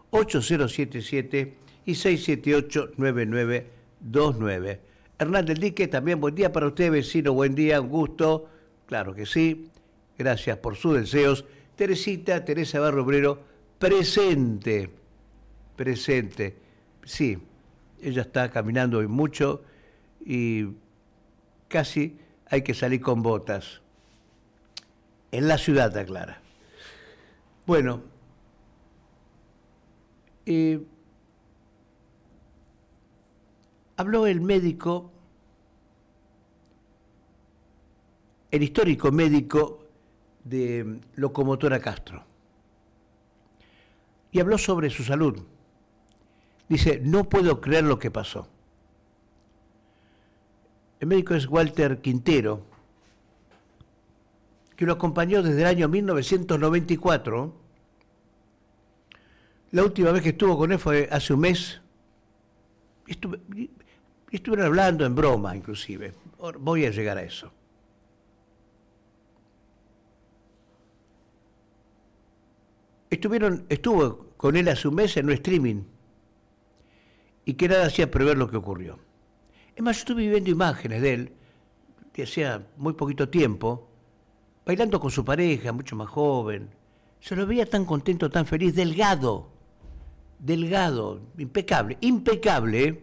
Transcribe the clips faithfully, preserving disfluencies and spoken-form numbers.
ocho cero siete siete y seis siete ocho nueve nueve dos nueve. Hernán del Dique, también buen día para usted, vecino, buen día, un gusto. Claro que sí, gracias por sus deseos. Teresita, Teresa Barro Obrero, presente, presente. Sí, ella está caminando hoy mucho y casi hay que salir con botas. En la ciudad, aclara. Bueno, eh, habló el médico, el histórico médico de Locomotora Castro, y habló sobre su salud. Dice, no puedo creer lo que pasó. El médico es Walter Quintero, que lo acompañó desde el año mil novecientos noventa y cuatro. La última vez que estuvo con él fue hace un mes. Estuve, estuvieron hablando en broma, inclusive. Voy a llegar a eso. Estuvieron, estuvo con él hace un mes en un streaming y que nada hacía prever lo que ocurrió. Es más, yo estuve viendo imágenes de él, de hacía muy poquito tiempo, bailando con su pareja, mucho más joven. Se lo veía tan contento, tan feliz, delgado, delgado, impecable, impecable, ¿eh?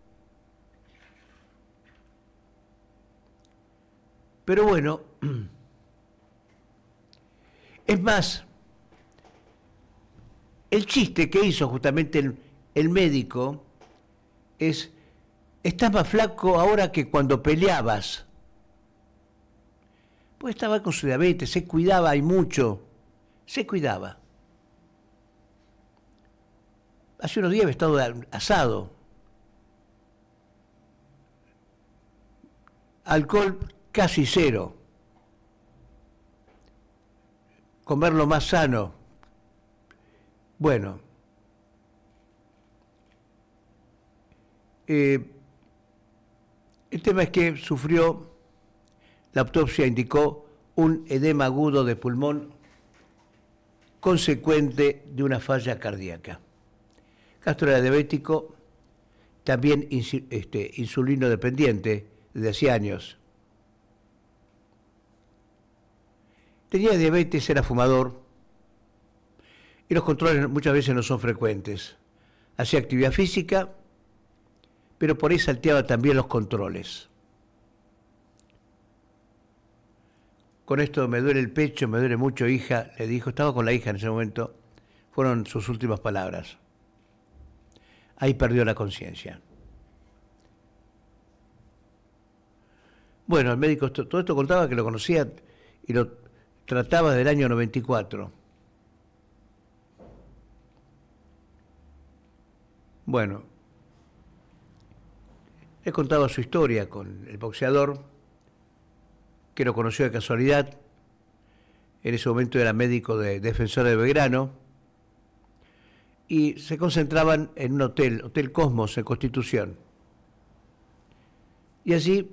Pero bueno, es más, el chiste que hizo justamente el, el médico es, estás más flaco ahora que cuando peleabas. Pues estaba con su diabetes, se cuidaba y mucho, se cuidaba. Hace unos días había estado asado. Alcohol casi cero. Comerlo más sano. Bueno. Eh, el tema es que sufrió, la autopsia indicó un edema agudo de pulmón consecuente de una falla cardíaca. Castro era diabético, también este, insulino dependiente desde hace años. Tenía diabetes, era fumador y los controles muchas veces no son frecuentes. Hacía actividad física, pero por ahí salteaba también los controles. Con esto me duele el pecho, me duele mucho, hija, le dijo, estaba con la hija en ese momento, fueron sus últimas palabras. Ahí perdió la conciencia. Bueno, el médico todo esto contaba que lo conocía y lo trataba desde el año noventa y cuatro. Bueno, le contaba su historia con el boxeador, que lo conoció de casualidad. En ese momento era médico de Defensor de Belgrano y se concentraban en un hotel, Hotel Cosmos en Constitución. Y allí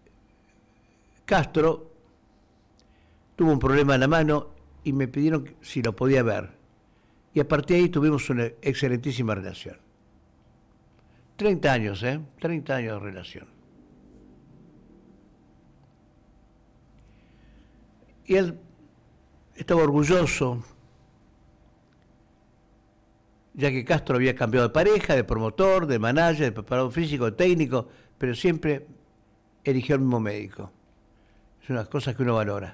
Castro tuvo un problema en la mano y me pidieron si lo podía ver. Y a partir de ahí tuvimos una excelentísima relación. treinta años, ¿eh? treinta años de relación. Y él estaba orgulloso, ya que Castro había cambiado de pareja, de promotor, de manager, de preparador físico, de técnico, pero siempre eligió el mismo médico. Es una cosa que uno valora.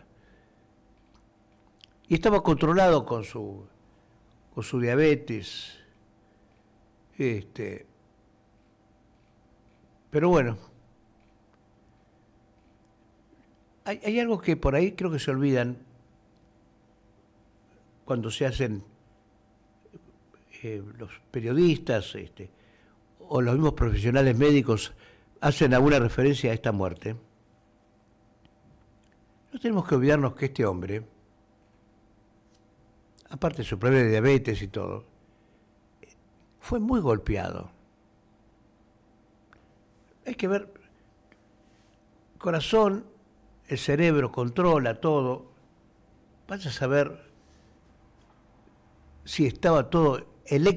Y estaba controlado con su, con su diabetes. Este, pero bueno, hay, hay algo que por ahí creo que se olvidan cuando se hacen eh, los periodistas este, o los mismos profesionales médicos hacen alguna referencia a esta muerte. No tenemos que olvidarnos que este hombre, aparte de su problema de diabetes y todo, fue muy golpeado. Hay que ver, corazón, el cerebro controla todo. Vaya a saber si estaba todo eléctrico.